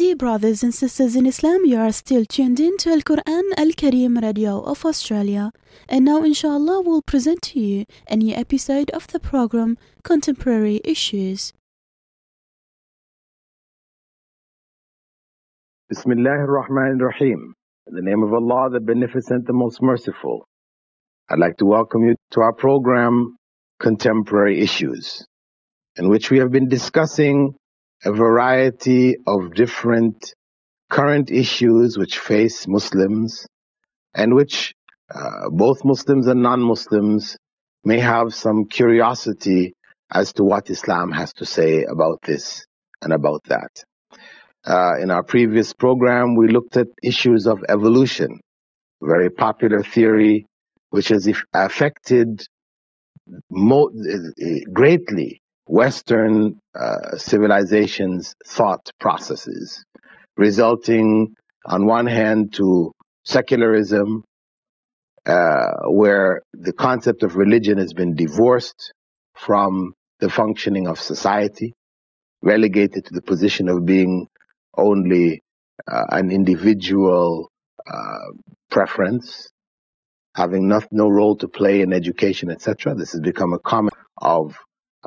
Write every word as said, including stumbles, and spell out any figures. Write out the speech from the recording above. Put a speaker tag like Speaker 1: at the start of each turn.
Speaker 1: Dear brothers and sisters in Islam, you are still tuned in to Al Quran Al Kareem Radio of Australia. And now, inshallah, we'll present to you a new episode of the program Contemporary Issues.
Speaker 2: Bismillah ar-Rahman ar-Rahim. In the name of Allah, the Beneficent, the Most Merciful. I'd like to welcome you to our program Contemporary Issues, in which we have been discussing a variety of different current issues which face Muslims and which uh, both Muslims and non-Muslims may have some curiosity as to what Islam has to say about this and about that. Uh, in our previous program, we looked at issues of evolution, very popular theory which has affected mo- greatly Western uh, civilization's thought processes, resulting on one hand to secularism, uh, where the concept of religion has been divorced from the functioning of society, relegated to the position of being only uh, an individual uh, preference, having not, no role to play in education, et cetera. This has become a common of